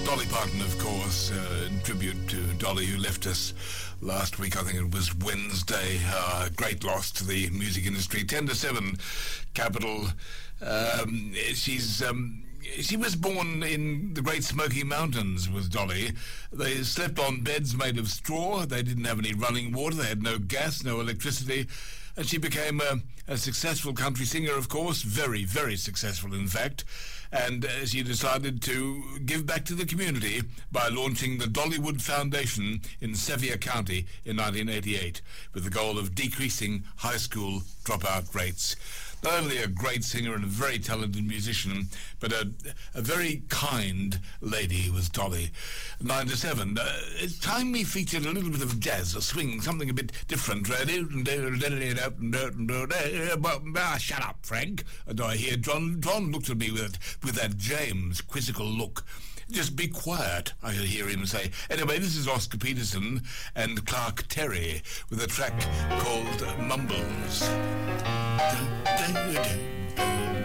Dolly Parton, of course, in tribute to Dolly, who left us last week. I think it was Wednesday. Great loss to the music industry. 10 to 7, Capital. She was born in the Great Smoky Mountains with Dolly. They slept on beds made of straw. They didn't have any running water. They had no gas, no electricity. And she became a successful country singer, of course, very, very successful, in fact. And she decided to give back to the community by launching the Dollywood Foundation in Sevier County in 1988, with the goal of decreasing high school dropout rates. Not only a great singer and a very talented musician, but a very kind lady was Dolly. 9 to 7. It's time we featured a little bit of jazz, a swing, something a bit different. Shut up, Frank. And I hear John looked at me with that James quizzical look. Just be quiet, I could hear him say. Anyway, this is Oscar Peterson and Clark Terry with a track called Mumbles.